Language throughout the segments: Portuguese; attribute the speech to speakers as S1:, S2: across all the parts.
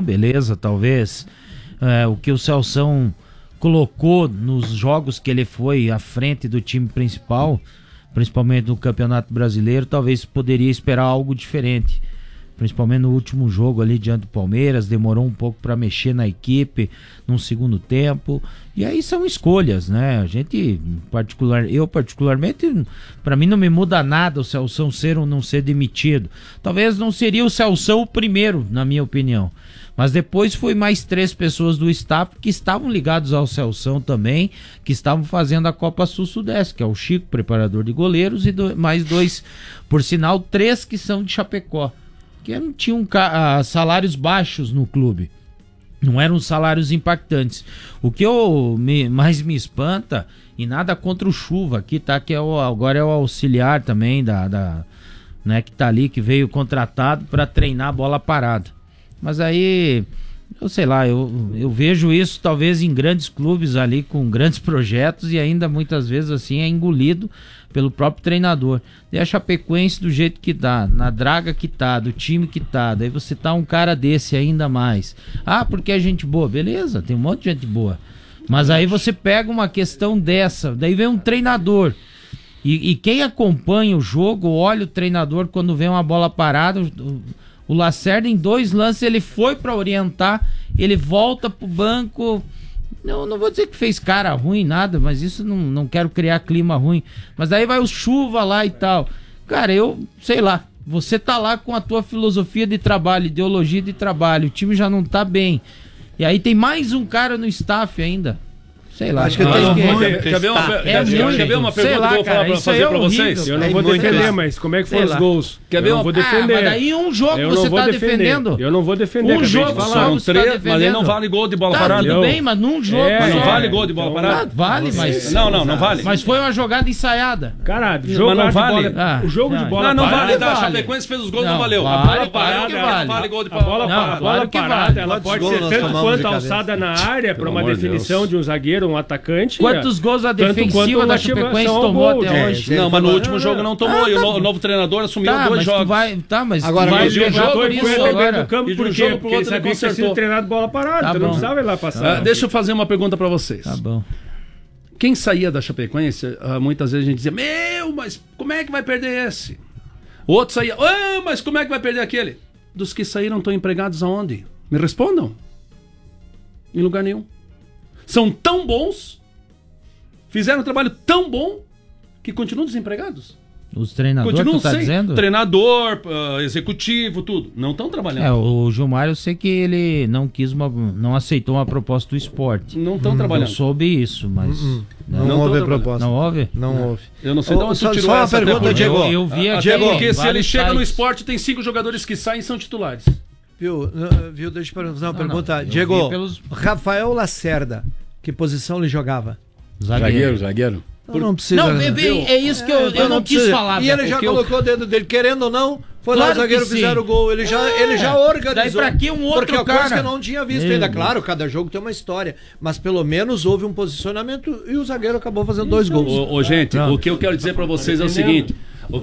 S1: beleza, talvez o que o Celção colocou nos jogos que ele foi à frente do time principal, principalmente no Campeonato Brasileiro, talvez poderia esperar algo diferente. Principalmente no último jogo ali diante do Palmeiras, demorou um pouco para mexer na equipe num segundo tempo, e aí são escolhas, né? Eu particularmente, para mim não me muda nada o Celção ser ou não ser demitido. Talvez não seria o Celção o primeiro, na minha opinião, mas depois foi mais 3 pessoas do staff que estavam ligados ao Celção também, que estavam fazendo a Copa Sul-Sudeste, que é o Chico, preparador de goleiros, e mais 2, por sinal, 3 que são de Chapecó, que não tinham salários baixos no clube, não eram salários impactantes. O que mais me espanta, e nada contra o Chuva aqui, tá? Que agora é o auxiliar também né, que tá ali, que veio contratado para treinar a bola parada. Mas aí, eu sei lá, eu vejo isso talvez em grandes clubes ali, com grandes projetos, e ainda muitas vezes assim é engolido pelo próprio treinador. E a Chapecoense do jeito que dá, na draga que tá, do time que tá, daí você tá um cara desse ainda mais. Porque é gente boa, beleza, tem um monte de gente boa. Mas aí você pega uma questão dessa, daí vem um treinador. E quem acompanha o jogo, olha o treinador quando vem uma bola parada. O Lacerda, em 2 lances, ele foi para orientar, ele volta pro banco. Não vou dizer que fez cara ruim, nada, mas isso não quero criar clima ruim. Mas aí vai o Chuva lá e tal. Cara, eu sei lá, você tá lá com a tua filosofia de trabalho, ideologia de trabalho, o time já não tá bem. E aí tem mais um cara no staff ainda. Sei lá.
S2: Acho que quer ver uma pergunta que eu vou fazer pra vocês?
S3: Eu não vou defender, mas como é que foram os gols?
S2: Quer ver?
S3: Eu não vou defender.
S1: Mas daí um jogo você tá defendendo.
S3: Eu não vou defender.
S1: Um jogo só você tá defendendo.
S2: Mas aí não vale gol de bola parada.
S1: Tudo bem, mas num jogo
S2: Mas não
S1: só.
S2: vale gol de bola parada?
S1: Vale, mas...
S2: Não vale.
S1: Mas foi uma jogada ensaiada.
S3: Caralho, jogo
S2: não vale.
S3: O jogo de bola parada...
S2: Não vale. A Chapecoense fez os gols, não valeu. A bola parada não vale gol de bola parada.
S3: A bola parada, ela pode ser tanto quanto alçada na área para uma definição de um zagueiro, um atacante.
S1: Quantos gols a defensiva da Chapecoense tomou até hoje?
S2: Não, mas no último jogo não tomou. E o novo treinador assumiu 2 jogos.
S1: Mas
S3: agora
S1: vai
S3: jogo
S1: por isso agora.
S3: Do campo, por quê? Porque ele sabia que tinha sido treinado bola parada. Então não precisava ir lá passar.
S2: Deixa eu fazer uma pergunta pra vocês.
S1: Tá bom.
S2: Quem saía da Chapecoense, muitas vezes a gente dizia, mas como é que vai perder esse? O outro saía, mas como é que vai perder aquele? Dos que saíram estão empregados aonde? Me respondam. Em lugar nenhum. São tão bons, fizeram um trabalho tão bom, que continuam desempregados.
S1: Os treinadores,
S2: continuam
S1: tu tá dizendo?
S2: Treinador, executivo, tudo. Não estão trabalhando.
S1: O Gilmar, eu sei que ele não aceitou uma proposta do esporte.
S2: Não estão trabalhando.
S1: Eu soube isso, mas...
S4: Não houve proposta.
S1: Não houve?
S4: Não houve.
S2: Eu não sei de onde tu tirou essa
S4: pergunta, Diego.
S1: Eu vi aqui.
S2: Porque se ele chega no esporte, tem 5 jogadores que saem e são titulares.
S4: Viu? Deixa eu fazer uma pergunta. Diego, Rafael Lacerda, que posição ele jogava?
S2: Zagueiro.
S4: Não precisa.
S1: Não, é isso que eu não quis falar.
S4: E ele já colocou o dedo dele, querendo ou não, foi lá, os zagueiros fizeram o gol. Ele já organizou.
S1: Daí pra que um outro
S4: porque
S1: cara?
S4: Coisa que eu não tinha visto ainda. Claro, cada jogo tem uma história. Mas pelo menos houve um posicionamento e o zagueiro acabou fazendo 2 gols.
S2: Gente, o que eu quero dizer pra vocês é o seguinte.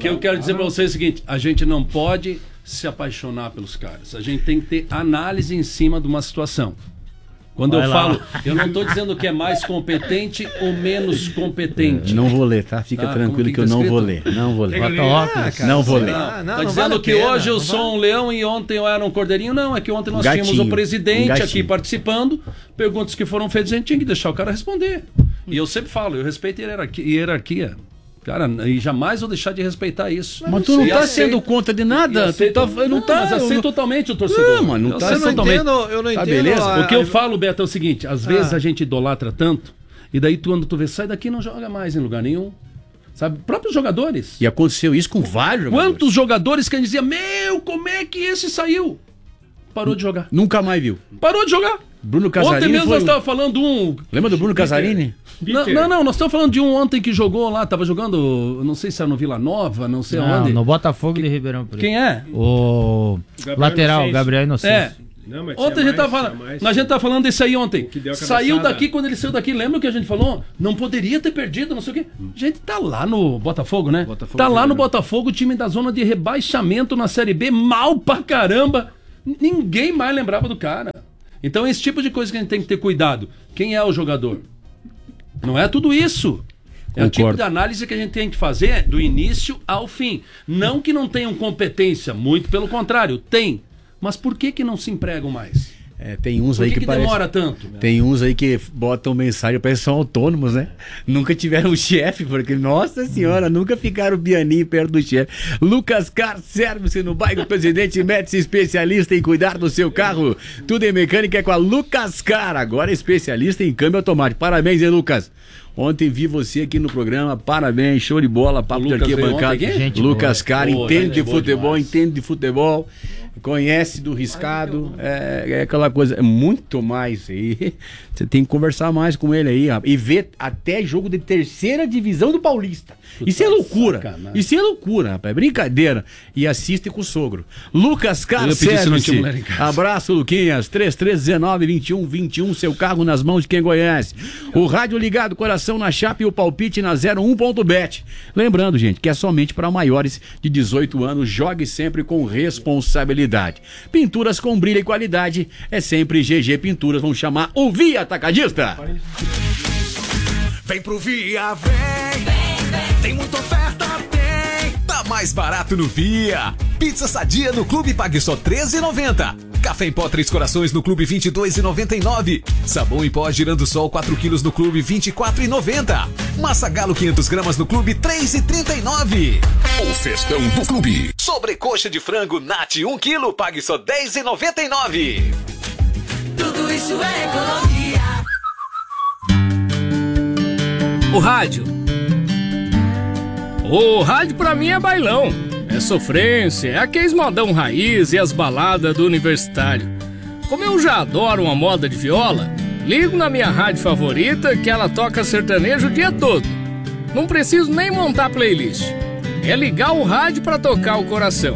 S2: A gente não pode se apaixonar pelos caras. A gente tem que ter análise em cima de uma situação. Quando eu falo, eu não estou dizendo que é mais competente ou menos competente.
S5: Não vou ler, tá? Fica tranquilo que eu não vou ler. Não vou ler. Não vou ler.
S2: Está dizendo que hoje eu sou um leão e ontem eu era um cordeirinho? Não, é que ontem nós tínhamos o presidente aqui participando. Perguntas que foram feitas, a gente tinha que deixar o cara responder. E eu sempre falo, eu respeito hierarquia. Cara, e jamais vou deixar de respeitar isso.
S5: Mas tu não tá sendo contra de nada.
S2: Mas aceito totalmente o torcedor.
S5: Não, mas não tá.
S4: Eu não entendo.
S2: Beleza? O que eu falo, Beto, é o seguinte. Às vezes a gente idolatra tanto, e daí quando tu vê, sai daqui não joga mais em lugar nenhum. Sabe? Próprios jogadores.
S5: E aconteceu isso com vários jogadores.
S2: Quantos jogadores que a gente dizia, como é que esse saiu? Parou de jogar.
S5: Nunca mais viu.
S2: Parou de jogar.
S5: Bruno Casarini.
S2: Ontem mesmo nós estávamos falando de um...
S5: Lembra do Bruno Casarini?
S2: Não, nós estamos falando de um ontem que jogou lá, estava jogando, não sei se era no Vila Nova, não sei onde.
S1: No Botafogo de Ribeirão Preto.
S2: Quem é?
S1: O lateral, Gabriel Inocêncio.
S2: Não, ontem a gente estava falando desse aí ontem. Saiu daqui, quando ele saiu daqui, lembra o que a gente falou? Não poderia ter perdido, não sei o quê. A gente tá lá no Botafogo, né? Tá lá no Botafogo, o time da zona de rebaixamento na Série B, mal pra caramba. Ninguém mais lembrava do cara. Então esse tipo de coisa que a gente tem que ter cuidado. Quem é o jogador? Não é tudo isso. É o tipo de análise que a gente tem que fazer do início ao fim. Não que não tenham competência, muito pelo contrário, tem. Mas por que não se empregam mais?
S5: Tem uns aí que
S2: demora tanto?
S5: Tem uns aí que botam mensagem, parece que são autônomos, né? Nunca tiveram chefe, porque, nossa senhora, nunca ficaram pianinho perto do chefe. Lucas Car Service no bairro Presidente Médici, especialista em cuidar do seu carro. Tudo em mecânica é com a Lucas Car, agora especialista em câmbio automático. Parabéns, hein, Lucas? Ontem vi você aqui no programa, parabéns, show de bola, papo de arquibancada. Lucas Car, entende de futebol, conhece do riscado, é aquela coisa, é muito mais aí. Você tem que conversar mais com ele aí, e ver até jogo de terceira divisão do Paulista. Isso é loucura. Sacanagem. Isso é loucura, rapaz, é brincadeira. E assiste com o sogro. Lucas Car Service. Abraço, Luquinhas. 3319-2121, seu carro nas mãos de quem conhece. O rádio ligado, coração na chapa e o palpite na 01.bet. Lembrando, gente, que é somente para maiores de 18 anos. Jogue sempre com responsabilidade. Pinturas com brilho e qualidade é sempre GG Pinturas. Vamos chamar o Via Atacadista.
S6: Vem pro Via, vem. Tem muita oferta, tem. Tá mais barato no Via. Pizza Sadia no Clube pague só R$13,90. Café em pó 3 corações no Clube R$22,99. Sabão em pó Girando Sol 4 quilos no Clube R$24,90. Massa Galo 500 gramas no Clube R$3,39. O festão do Clube. Sobrecoxa de frango Nat 1 quilo pague só R$10,99.
S7: Tudo isso é economia.
S8: O rádio. O rádio pra mim é bailão. É sofrência, é aqueles modão raiz e as baladas do universitário. Como eu já adoro uma moda de viola, ligo na minha rádio favorita que ela toca sertanejo o dia todo. Não preciso nem montar playlist. É ligar o rádio pra tocar o coração.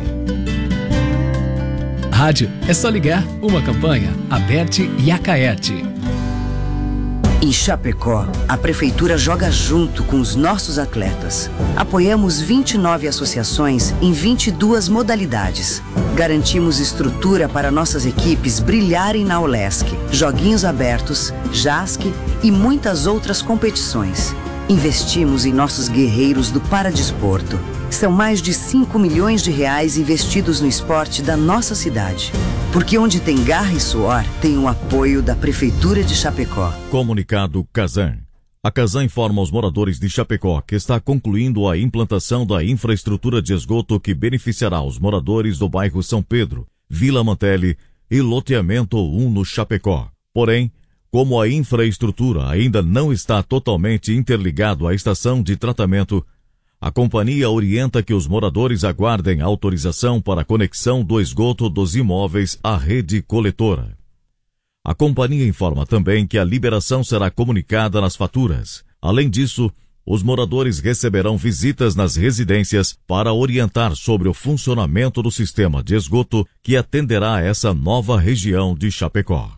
S9: Rádio é só ligar. Uma campanha, Aberte e Acaerte.
S10: Em Chapecó, a Prefeitura joga junto com os nossos atletas. Apoiamos 29 associações em 22 modalidades. Garantimos estrutura para nossas equipes brilharem na Olesc, Joguinhos Abertos, JASC e muitas outras competições. Investimos em nossos guerreiros do Paradesporto. São mais de 5 milhões de reais investidos no esporte da nossa cidade. Porque onde tem garra e suor, tem o apoio da Prefeitura de Chapecó.
S11: Comunicado Casan. A Casan informa aos moradores de Chapecó que está concluindo a implantação da infraestrutura de esgoto que beneficiará os moradores do bairro São Pedro, Vila Mantelli e Loteamento 1 no Chapecó. Porém, como a infraestrutura ainda não está totalmente interligado à estação de tratamento, a companhia orienta que os moradores aguardem autorização para a conexão do esgoto dos imóveis à rede coletora. A companhia informa também que a liberação será comunicada nas faturas. Além disso, os moradores receberão visitas nas residências para orientar sobre o funcionamento do sistema de esgoto que atenderá a essa nova região de Chapecó.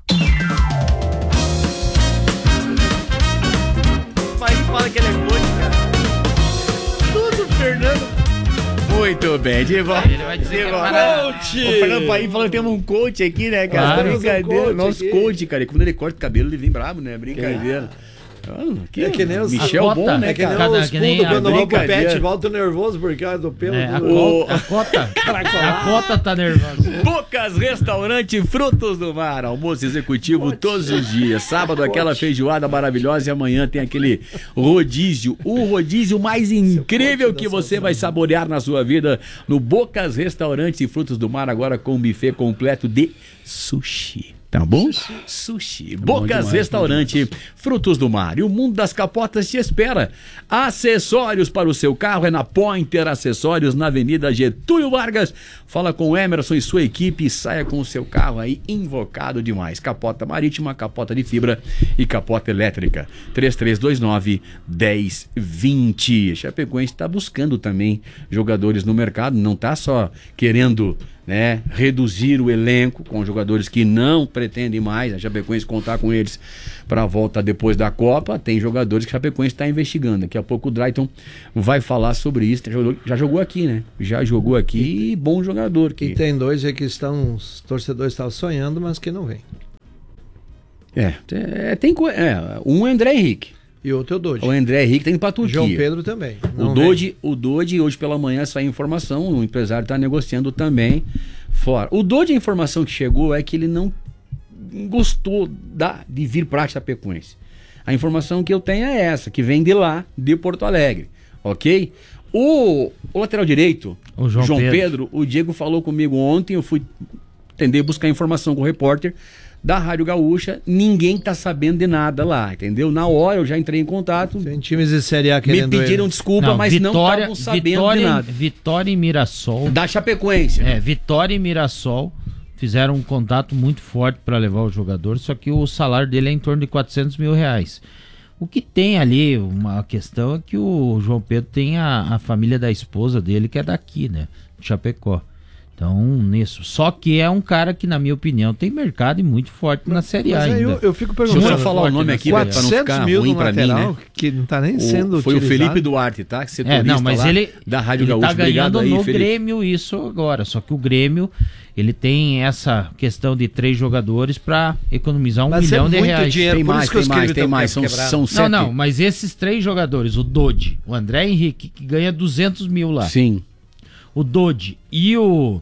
S5: Fala que ele é coach, cara. Tudo, Fernando. Muito bem, de volta.
S1: Ele vai dizer que é
S5: coach. O Fernando Paim falando que temos um coach aqui, né, cara? Brincadeira. Nosso coach, cara. E quando ele corta o cabelo, ele vem bravo, né? Brincadeira.
S4: É que nem os
S5: Michel Bom, né?
S4: É que nem os pulos quando vão pro pet, volta nervoso por causa do pelo.
S1: A cota tá nervosa.
S5: Bocas Restaurante Frutos do Mar, almoço executivo todos os dias. Sábado aquela feijoada maravilhosa e amanhã tem aquele rodízio. O rodízio mais incrível que você vai saborear na sua vida no Bocas Restaurante Frutos do Mar, agora com um buffet completo de sushi. Tá bom? Sushi. Bocas demais, Restaurante Frutos do Mar. E o mundo das capotas te espera. Acessórios para o seu carro é na Pointer Acessórios, na Avenida Getúlio Vargas. Fala com o Emerson e sua equipe e saia com o seu carro aí invocado demais. Capota marítima, capota de fibra e capota elétrica. 3329-1020. Chapecoense está buscando também jogadores no mercado. Não está só querendo, né, reduzir o elenco com jogadores que não pretendem mais, a Chapecoense contar com eles para a volta depois da Copa. Tem jogadores que a Chapecoense está investigando. Daqui a pouco o Drayton vai falar sobre isso. Já jogou aqui, né? Já jogou aqui e bom jogador.
S4: E tem dois aí que os torcedores estavam sonhando, mas que não vem.
S5: Um é André Henrique.
S4: E outro é o Dodge.
S5: O André Henrique tem pra Turquia.
S4: João Pedro também.
S5: O Dodge, hoje pela manhã saiu informação, o empresário está negociando também fora. O Dodge, a informação que chegou é que ele não gostou de vir para Chapecoense. A informação que eu tenho é essa, que vem de lá, de Porto Alegre, ok? O lateral direito,
S1: o João Pedro,
S5: o Diego falou comigo ontem, eu fui tentar buscar informação com o repórter da Rádio Gaúcha, ninguém tá sabendo de nada lá, entendeu? Na hora eu já entrei em contato.
S4: Tem times de Série A querendo
S5: me pediram desculpa, mas não estavam sabendo de nada.
S1: Vitória e Mirassol.
S5: Da Chapecoense.
S1: Vitória e Mirassol fizeram um contato muito forte para levar o jogador, só que o salário dele é em torno de R$400 mil. O que tem ali, uma questão é que o João Pedro tem a família da esposa dele, que é daqui, né? De Chapecó. Então, nisso. Só que é um cara que, na minha opinião, tem mercado e muito forte na Série A ainda.
S4: Eu fico perguntando.
S5: Deixa eu falar o nome aqui,
S4: 400 mil no lateral, que não tá nem sendo
S5: foi
S4: utilizado.
S5: O Felipe Duarte, tá?
S1: Não, mas ele
S5: da Rádio Gaúcha.
S1: Tá ganhando
S5: aí,
S1: no
S5: Felipe.
S1: Grêmio isso agora. Só que o Grêmio, ele tem essa questão de 3 jogadores para economizar R$1 milhão.
S4: Dinheiro,
S5: tem mais. São 7.
S1: Não, mas esses 3 jogadores, o Dodge, o André Henrique, que ganha R$200 mil lá.
S5: Sim.
S1: O Dodge e o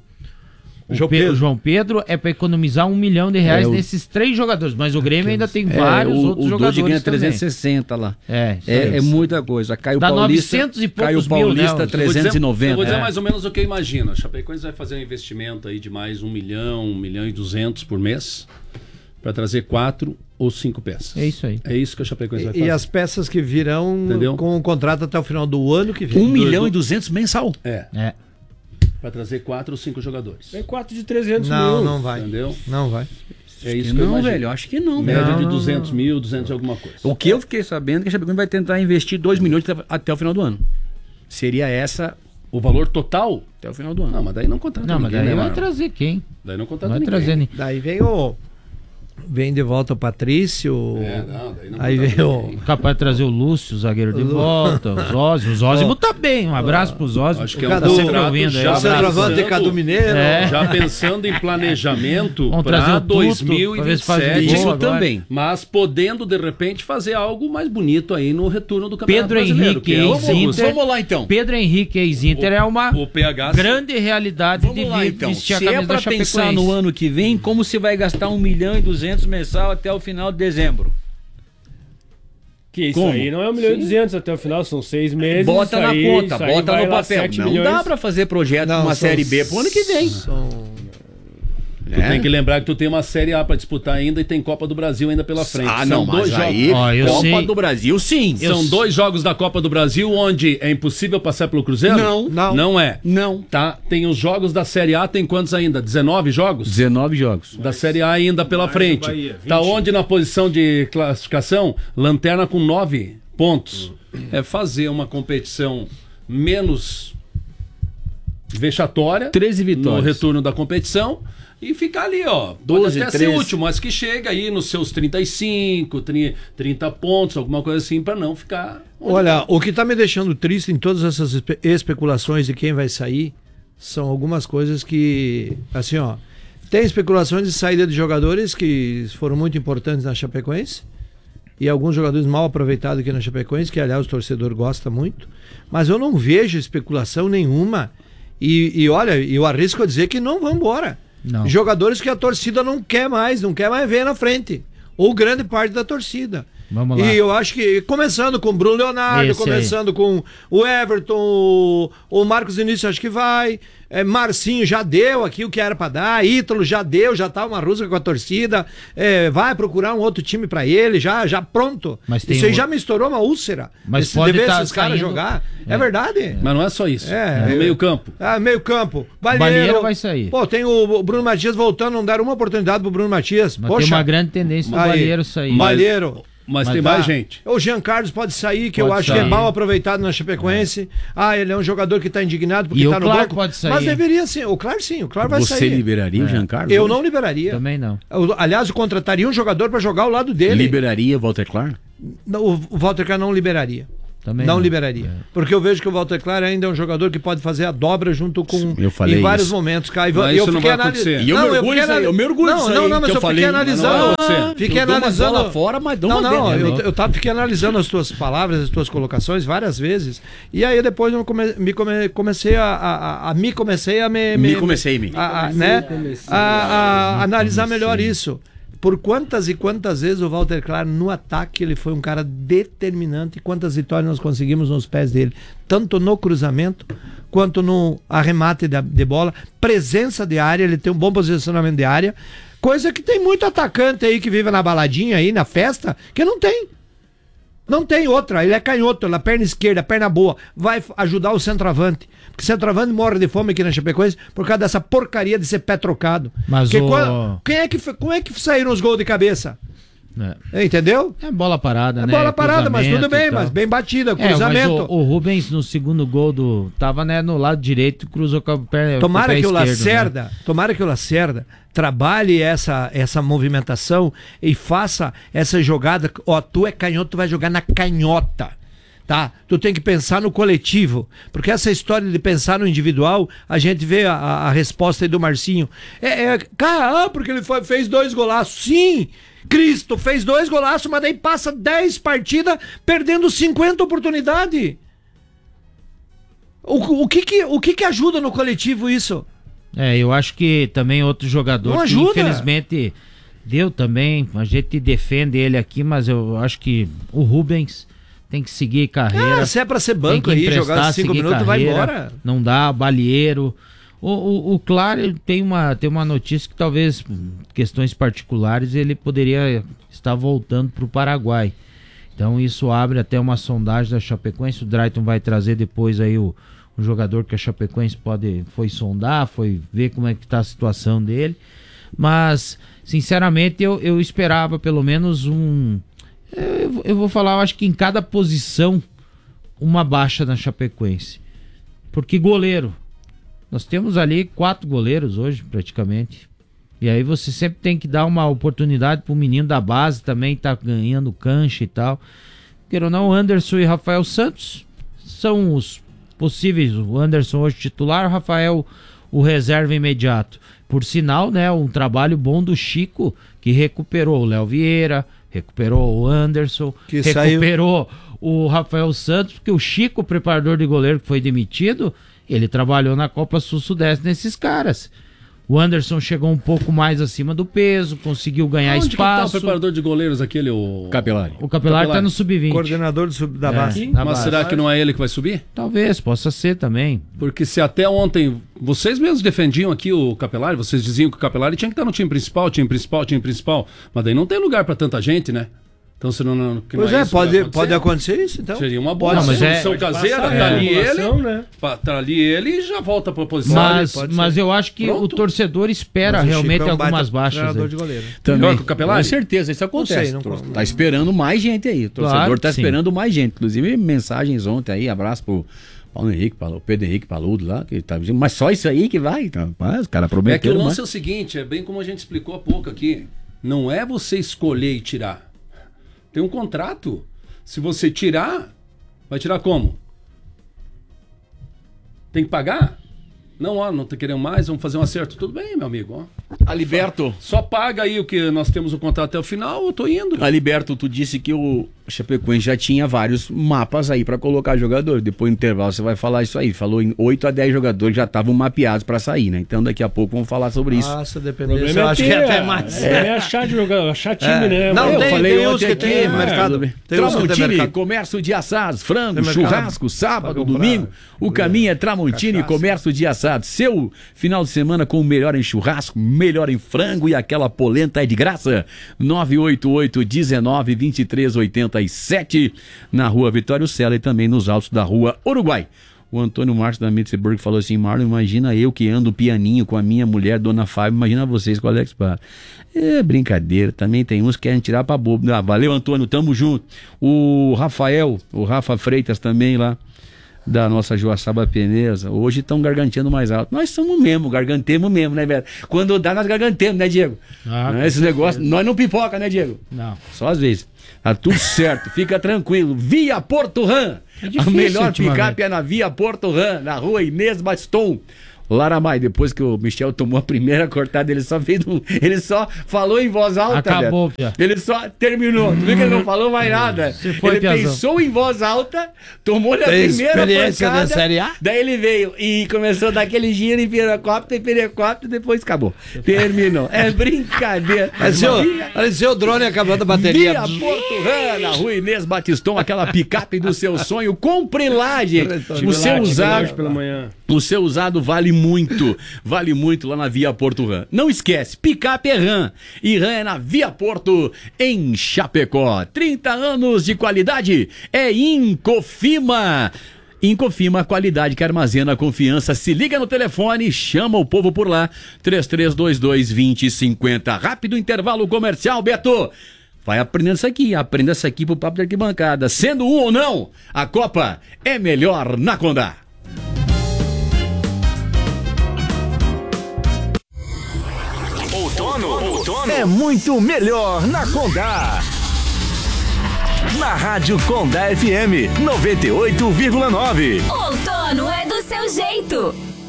S1: João Pedro é para economizar R$1 milhão nesses 3 jogadores, mas o Grêmio ainda tem vários outros jogadores.
S5: O Dodge ganha 360 lá.
S1: É
S5: muita coisa. Caio
S1: Dá
S5: Paulista,
S1: 900 e poucos mil, né?
S5: 390.
S2: Eu vou dizer mais ou menos o que eu imagino. A Chapecoense vai fazer um investimento aí de mais 1 milhão, 1 milhão e 200 por mês para trazer 4 ou 5 peças.
S1: É isso aí.
S2: É isso que a Chapecoense vai fazer.
S4: E as peças que virão com o contrato até o final do ano que vem.
S5: 1 milhão e 200 mensal.
S2: Para trazer 4 ou 5 jogadores.
S3: É 4 de 300 mil.
S4: Não vai.
S2: Entendeu?
S4: Não vai.
S2: É isso que eu imagino.
S5: Velho, acho que não.
S2: Média de 200 mil, 200 e alguma coisa.
S5: O que eu fiquei sabendo é que a Chapecoense vai tentar investir 2 milhões até o final do ano. Seria essa
S2: o valor total?
S5: Até o final do ano.
S2: Não, mas daí não contrata
S1: ninguém.
S2: Não,
S1: mas daí vai trazer quem?
S2: Daí não contrata ninguém.
S4: Daí vem de volta o Patrício. Aí vem
S1: capaz de trazer o Lúcio, o zagueiro de volta, o Zózimo. O Zózimo tá bem. Um abraço pro Zózimo.
S2: Acho que é um
S1: ouvindo aí.
S4: O centroavante de Cadu Mineiro.
S2: Já pensando em planejamento
S1: para
S2: 2027.
S5: Isso também.
S2: Mas podendo, de repente, fazer algo mais bonito aí no retorno do Campeonato
S1: Pedro
S2: Brasileiro.
S1: Henrique, ex-Inter.
S5: Vamos lá, então.
S1: Pedro Henrique, ex-Inter, é uma grande realidade de vestir a camisa da Chapecoense.
S5: Se é pra pensar no ano que vem, como se vai gastar 1 milhão e 200 mensal até o final de dezembro?
S3: Que isso aí não é 1 milhão e 200 até o final, são 6 meses.
S5: Bota na conta, bota no papel. Não dá pra fazer projeto com uma Série B pro ano que vem.
S2: Tu tem que lembrar que tu tem uma Série A pra disputar ainda e tem Copa do Brasil ainda pela frente.
S5: São
S2: dois
S5: aí, Copa do Brasil, sim.
S2: São 2 jogos da Copa do Brasil onde é impossível passar pelo Cruzeiro? Não é.
S5: Não.
S2: Tá, tem os jogos da Série A, tem quantos ainda? 19 jogos?
S5: 19 jogos.
S2: Da Série A ainda pela frente. Bahia, tá onde na posição de classificação? Lanterna com 9 pontos. É fazer uma competição menos vexatória.
S5: 13 vitórias.
S2: No retorno da competição. E ficar ali, ó.
S5: 12,
S2: pode até 13. Ser último, mas que chega aí nos seus 35, 30 pontos, alguma coisa assim, para não ficar.
S4: Olha, o que tá me deixando triste em todas essas especulações de quem vai sair são algumas coisas que, assim, ó. Tem especulações de saída de jogadores que foram muito importantes na Chapecoense e alguns jogadores mal aproveitados aqui na Chapecoense, que aliás o torcedor gosta muito, mas eu não vejo especulação nenhuma e olha, eu arrisco a dizer que não vão embora. Não. Jogadores que a torcida não quer mais ver na frente. Ou grande parte da torcida.
S1: Vamos lá.
S4: E eu acho que, começando com o Bruno Leonardo, começando com o Everton, o Marcos Vinícius acho que vai, Marcinho já deu aqui o que era pra dar, Ítalo já deu, já tá uma rusga com a torcida, vai procurar um outro time pra ele, já pronto. Isso aí já me estourou uma úlcera.
S1: Mas pode
S4: ver
S1: esses
S4: caras jogar. É verdade.
S2: Mas não é só isso. No meio campo.
S4: Meio campo.
S1: Balieiro vai sair.
S4: Pô, tem o Bruno Matias voltando, não deram uma oportunidade pro Bruno Matias.
S1: Mas tem uma grande tendência do Balieiro sair.
S4: Balieiro.
S2: Mas tem mais gente.
S4: O Jean Carlos pode sair, que eu acho que é mal aproveitado na Chapecoense. Ele é um jogador que está indignado porque está no banco.
S1: Pode sair.
S4: Mas deveria sim. O Clark sim, o Clark vai sair.
S5: Você liberaria o Jean Carlos?
S4: Eu não liberaria.
S1: Também não.
S4: Aliás, eu contrataria um jogador para jogar ao lado dele.
S5: Liberaria o Walter Clark?
S4: O Walter Clark não liberaria. Não liberaria. Porque eu vejo que o Walter Claro ainda é um jogador que pode fazer a dobra junto com...
S5: Eu falei
S4: em vários
S5: isso.
S4: momentos, cara.
S2: Mas isso não vai acontecer.
S5: E eu me orgulho disso aí.
S4: Não, mas eu fiquei analisando. Fiquei analisando...
S5: fora, mas dou
S4: fiquei analisando as tuas palavras, as tuas colocações várias vezes. E aí depois eu comecei a analisar melhor isso. Por quantas e quantas vezes o Walter Claro no ataque ele foi um cara determinante, e quantas vitórias nós conseguimos nos pés dele, tanto no cruzamento quanto no arremate de bola, presença de área, ele tem um bom posicionamento de área, coisa que tem muito atacante aí que vive na baladinha aí, na festa, que não tem. Não tem outra, ele é canhoto, na perna esquerda, perna boa, vai ajudar o centroavante. Porque o centroavante morre de fome aqui na Chapecoense por causa dessa porcaria de ser pé trocado.
S1: Mas
S4: como é que saíram os gols de cabeça? Entendeu?
S1: É bola parada, né?
S4: Bola parada, mas tudo bem, mas bem batida, cruzamento.
S1: Mas o Rubens no segundo gol tava, né, no lado direito, cruzou com a perna.
S4: Tomara que o
S1: né?
S4: Lacerda trabalhe essa movimentação e faça essa jogada. Ó, tu é canhoto, tu vai jogar na canhota. Tá? Tu tem que pensar no coletivo, porque essa história de pensar no individual, a gente vê a resposta aí do Marcinho. Porque ele fez 2 golaços. Sim, Cristo fez 2 golaços, mas daí passa 10 partidas perdendo 50 oportunidades. O que ajuda no coletivo isso?
S1: Eu acho que também outro jogador que infelizmente deu também, a gente defende ele aqui, mas eu acho que o Rubens tem que seguir carreira.
S4: Se é pra ser banco aí, jogar 5 minutos, vai embora.
S1: Não dá, Balieiro. O Claro tem uma notícia que talvez, questões particulares, ele poderia estar voltando pro Paraguai. Então isso abre até uma sondagem da Chapecoense. O Drayton vai trazer depois aí o jogador que a Chapecoense foi sondar, foi ver como é que tá a situação dele. Mas, sinceramente, eu esperava pelo menos eu vou falar, eu acho que em cada posição uma baixa na Chapecoense. Porque goleiro, nós temos ali 4 goleiros hoje praticamente. E aí você sempre tem que dar uma oportunidade pro menino da base também, tá ganhando cancha e tal. Queira ou não, Anderson e Rafael Santos são os possíveis. O Anderson hoje titular, o Rafael o reserva imediato. Por sinal, né, um trabalho bom do Chico, que recuperou o Léo Vieira, recuperou o Anderson, recuperou o Rafael Santos, porque o Chico, o preparador de goleiro que foi demitido, ele trabalhou na Copa Sul-Sudeste nesses caras. O Anderson chegou um pouco mais acima do peso, conseguiu ganhar espaço. Onde que tá
S2: o preparador de goleiros aquele, o
S5: Capelari?
S1: O Capelari tá no Sub-20.
S4: Coordenador da base.
S2: Mas será que não é ele que vai subir?
S1: Talvez, possa ser também.
S2: Porque se até ontem, vocês mesmos defendiam aqui o Capelari, vocês diziam que o Capelari tinha que estar no time principal, mas daí não tem lugar pra tanta gente, né? Então, se não
S4: pode acontecer isso, então.
S2: Seria uma boa solução caseira, tá ali ele e já volta pra posição.
S1: Mas eu acho que o torcedor espera realmente algumas baixas.
S4: De goleiro.
S5: Também, com certeza, isso acontece. Tá esperando mais gente aí. O torcedor tá esperando mais gente. Inclusive, mensagens ontem aí, abraço pro Paulo Henrique, Pedro Henrique Paludo lá, que tá dizendo, mas só isso aí que vai? Então, os caras prometeram.
S2: É que o lance é o seguinte, é bem como a gente explicou há pouco aqui. Não é você escolher e tirar. Tem um contrato. Se você tirar, vai tirar como? Tem que pagar? Não tá querendo mais, vamos fazer um acerto. Tudo bem, meu amigo.
S5: Aliberto.
S2: Só paga aí o que nós temos o contrato até o final, eu tô indo.
S5: Aliberto, tu disse que o Chapecoense já tinha vários mapas aí pra colocar jogador. Depois do intervalo você vai falar isso aí. Falou em 8 a 10 jogadores já estavam mapeados pra sair, né? Então daqui a pouco vamos falar sobre isso.
S4: Nossa, dependendo. Eu acho que é até mais.
S3: Achar jogador, achar time, né?
S4: Não,
S5: eu falei ontem aqui,
S4: tem mercado.
S5: Tramontini, comércio de assados, frango, churrasco, sábado, domingo. O caminho é Tramontini, comércio de assados. Seu final de semana com o melhor em churrasco, melhor em frango e aquela polenta é de graça. 988-19-2387 na rua Vitório Sela e também nos altos da rua Uruguai. O Antônio Marcos da Mitzelburg falou assim: Marlon, imagina eu que ando pianinho com a minha mulher, Dona Fábio, imagina vocês com o Alex Barra. É brincadeira, também tem uns que querem tirar pra bobo. Valeu, Antônio, tamo junto. O Rafa Freitas também lá. da nossa Joaçaba Pneus, hoje estão garganteando mais alto. Nós somos mesmo, gargantemos mesmo, né, Beto? Quando dá, nós gargantemos, né, Diego? Esses negócios, nós não pipoca, né, Diego?
S1: Não.
S5: Só às vezes. Tá tudo certo, fica tranquilo. Via Porto Ram. A melhor picape é na Via Porto Ram, na rua Inês Baston. Laramai, depois que o Michel tomou a primeira cortada, ele só falou em voz alta.
S1: Acabou,
S5: Pia. Ele só terminou. Tu viu que ele não falou mais nada? Ele pensou em voz alta, tomou-lhe a primeira cortada,
S4: Série A?
S5: daí ele veio e começou a dar aquele giro em pirocóptero, e depois acabou. Terminou. É brincadeira.
S4: Pareceu o drone acabando a bateria.
S5: Via Porto Ram, na rua Inês Batiston, aquela picape do seu sonho. Compre lá, gente. O seu usado
S3: pela manhã.
S5: O seu usado vale muito lá na Via Porto Ram. Não esquece, picape é Ram, e Ram é na Via Porto, em Chapecó. 30 anos de qualidade é Incofima. Incofima, qualidade que armazena confiança. Se liga no telefone, chama o povo por lá, 3322-2050. Rápido intervalo comercial, Beto. Vai aprendendo isso aqui, aprenda isso aqui pro papo de arquibancada. Sendo um ou não, a Copa é melhor na Condá.
S6: Outono é muito melhor na Condá. Na Rádio Condá FM 98,9.
S12: Outono é do seu jeito.